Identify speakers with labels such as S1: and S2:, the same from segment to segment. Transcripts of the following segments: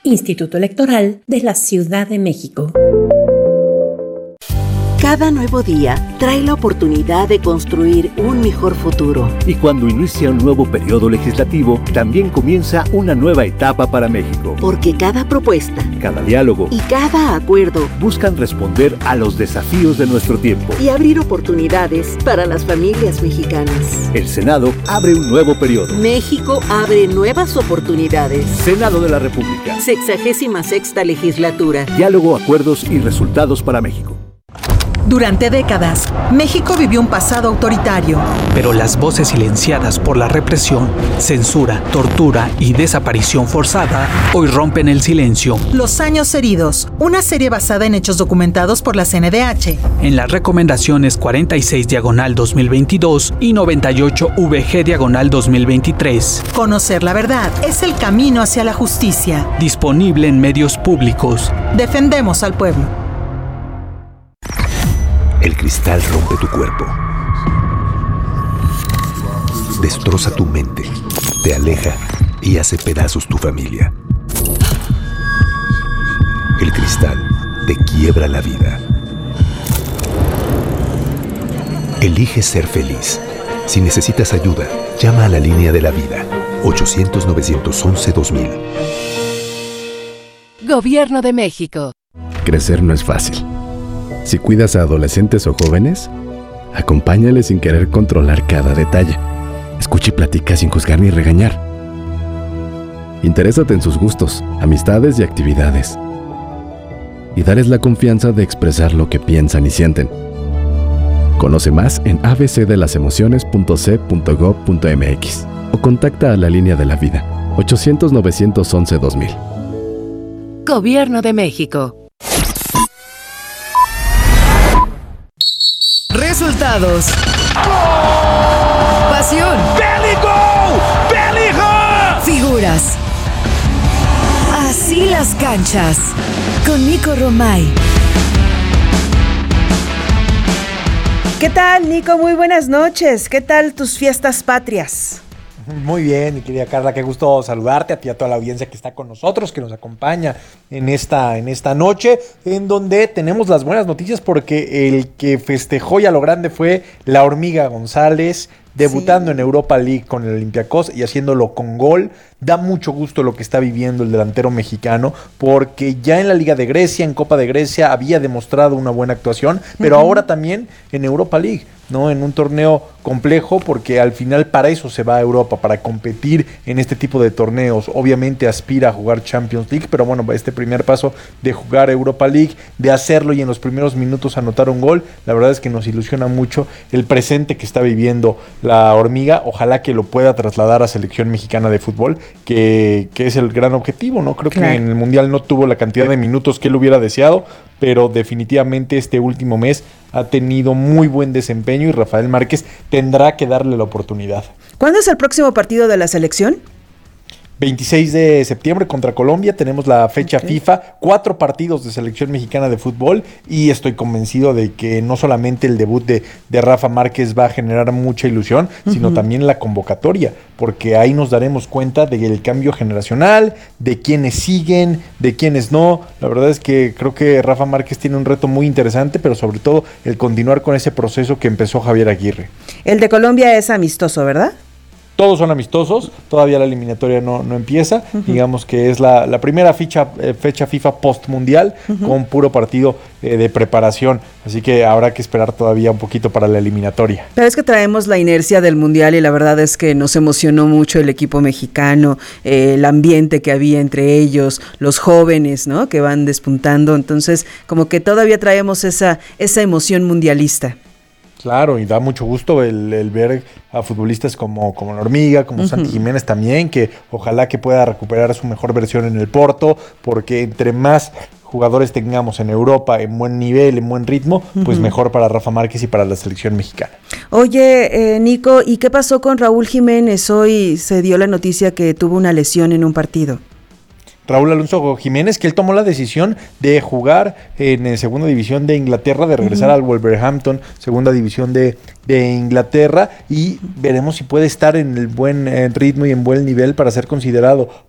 S1: Instituto Electoral de la Ciudad de México.
S2: Cada nuevo día trae la oportunidad de construir un mejor futuro.
S3: Y cuando inicia un nuevo periodo legislativo, también comienza una nueva etapa para México.
S2: Porque cada propuesta,
S3: cada diálogo
S2: y cada acuerdo
S3: buscan responder a los desafíos de nuestro tiempo
S2: y abrir oportunidades para las familias mexicanas.
S3: El Senado abre un nuevo periodo.
S2: México abre nuevas oportunidades.
S3: Senado de la República.
S2: 66ª legislatura.
S3: Diálogo, acuerdos y resultados para México.
S4: Durante décadas, México vivió un pasado autoritario.
S5: Pero las voces silenciadas por la represión, censura, tortura y desaparición forzada hoy rompen el silencio.
S4: Los años heridos, una serie basada en hechos documentados por la CNDH.
S5: En las recomendaciones 46/2022 y 98/VG/2023.
S4: Conocer la verdad es el camino hacia la justicia.
S5: Disponible en medios públicos.
S4: Defendemos al pueblo.
S6: El cristal rompe tu cuerpo, destroza tu mente, te aleja y hace pedazos tu familia. El cristal te quiebra la vida. Elige ser feliz. Si necesitas ayuda, llama a la línea de la vida, 800-911-2000.
S7: Gobierno de México.
S8: Crecer no es fácil. Si cuidas a adolescentes o jóvenes, acompáñales sin querer controlar cada detalle. Escucha y platica sin juzgar ni regañar. Interésate en sus gustos, amistades y actividades. Y dales la confianza de expresar lo que piensan y sienten. Conoce más en abcdelasemociones.c.gov.mx o contacta a la línea de la vida, 800-911-2000.
S7: Gobierno de México. Resultados. ¡Gol! Pasión.
S9: ¡Bélico! ¡Bélico!
S7: Figuras. Así las canchas. Con Nico Romay.
S10: ¿Qué tal, Nico? Muy buenas noches. ¿Qué tal tus fiestas patrias?
S11: Muy bien, mi querida Carla, qué gusto saludarte a ti y a toda la audiencia que está con nosotros, que nos acompaña en esta noche, en donde tenemos las buenas noticias porque el que festejó y a lo grande fue la Hormiga González, debutando en Europa League con el Olympiacos y haciéndolo con gol. Da mucho gusto lo que está viviendo el delantero mexicano, porque ya en la Liga de Grecia, en Copa de Grecia, había demostrado una buena actuación, pero ahora también en Europa League, ¿no? En un torneo complejo, porque al final para eso se va a Europa, para competir en este tipo de torneos. Obviamente aspira a jugar Champions League, pero bueno, este primer paso de jugar Europa League, de hacerlo y en los primeros minutos anotar un gol, la verdad es que nos ilusiona mucho el presente que está viviendo la Hormiga. Ojalá que lo pueda trasladar a selección mexicana de fútbol, que es el gran objetivo, ¿no? Creo que en el Mundial no tuvo la cantidad de minutos que él hubiera deseado, pero definitivamente este último mes ha tenido muy buen desempeño y Rafael Márquez tendrá que darle la oportunidad.
S10: ¿Cuándo es el próximo partido de la selección?
S11: 26 de septiembre contra Colombia, tenemos la fecha FIFA, 4 partidos de selección mexicana de fútbol y estoy convencido de que no solamente el debut de Rafa Márquez va a generar mucha ilusión, sino también la convocatoria, porque ahí nos daremos cuenta del cambio generacional, de quiénes siguen, de quiénes no. La verdad es que creo que Rafa Márquez tiene un reto muy interesante, pero sobre todo el continuar con ese proceso que empezó Javier Aguirre.
S10: El de Colombia es amistoso, ¿verdad?
S11: Todos son amistosos, todavía la eliminatoria no empieza, digamos que es la primera fecha FIFA post-mundial con puro partido de preparación, así que habrá que esperar todavía un poquito para la eliminatoria.
S10: Pero es que traemos la inercia del mundial y la verdad es que nos emocionó mucho el equipo mexicano, el ambiente que había entre ellos, los jóvenes, ¿no? Que van despuntando, entonces como que todavía traemos esa emoción mundialista.
S11: Claro, y da mucho gusto el ver a futbolistas como la Hormiga, como Santi Jiménez también, que ojalá que pueda recuperar su mejor versión en el Porto, porque entre más jugadores tengamos en Europa en buen nivel, en buen ritmo, pues mejor para Rafa Márquez y para la selección mexicana.
S10: Oye, Nico, ¿y qué pasó con Raúl Jiménez? Hoy se dio la noticia que tuvo una lesión en un partido.
S11: Raúl Alonso Jiménez, que él tomó la decisión de jugar en segunda división de Inglaterra, de regresar al Wolverhampton, segunda división de Inglaterra, y veremos si puede estar en el buen ritmo y en buen nivel para ser considerado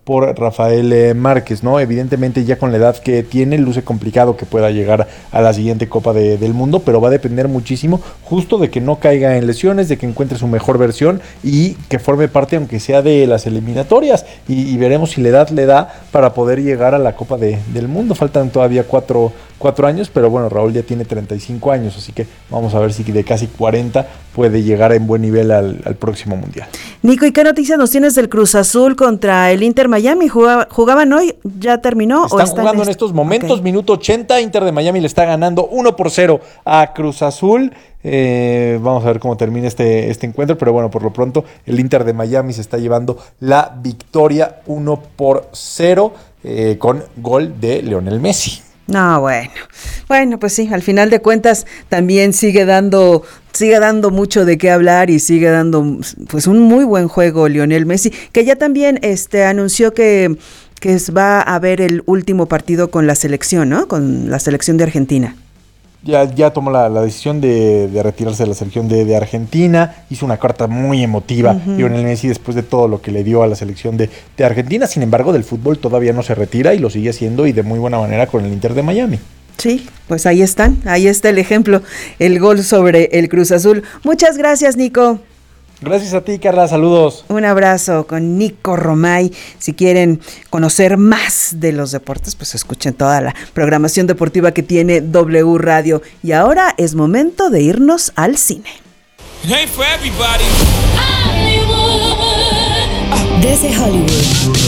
S11: por Rafael Márquez, ¿no? Evidentemente ya con la edad que tiene, luce complicado que pueda llegar a la siguiente Copa del Mundo, pero va a depender muchísimo justo de que no caiga en lesiones, de que encuentre su mejor versión y que forme parte, aunque sea de las eliminatorias, y veremos si la edad le da para poder llegar a la Copa del Mundo. Faltan todavía 4 años, pero bueno, Raúl ya tiene 35 años, así que vamos a ver si de casi 40 puede llegar en buen nivel al próximo Mundial.
S10: Nico, ¿y qué noticias nos tienes del Cruz Azul contra el Inter Miami? ¿Jugaban hoy? ¿Ya terminó?
S11: Están jugando en estos momentos, okay. Minuto 80, Inter de Miami le está ganando 1-0 a Cruz Azul. Vamos a ver cómo termina este encuentro, pero bueno, por lo pronto el Inter de Miami se está llevando la victoria 1-0 con gol de Lionel Messi.
S10: No, bueno, pues sí, al final de cuentas también sigue dando mucho de qué hablar y sigue dando pues un muy buen juego Lionel Messi, que ya también anunció que va a haber el último partido con la selección, ¿no? Con la selección de Argentina.
S11: Ya tomó la decisión de retirarse de la selección de Argentina. Hizo una carta muy emotiva Lionel Messi después de todo lo que le dio a la selección de Argentina. Sin embargo, del fútbol todavía no se retira y lo sigue haciendo, y de muy buena manera, con el Inter de Miami.
S10: Sí, pues ahí está el ejemplo, el gol sobre el Cruz Azul. Muchas gracias, Nico.
S11: Gracias a ti, Carla, saludos.
S10: Un abrazo con Nico Romay. Si quieren conocer más de los deportes, pues escuchen toda la programación deportiva que tiene W Radio. Y ahora es momento de irnos al cine.
S7: Desde Hollywood.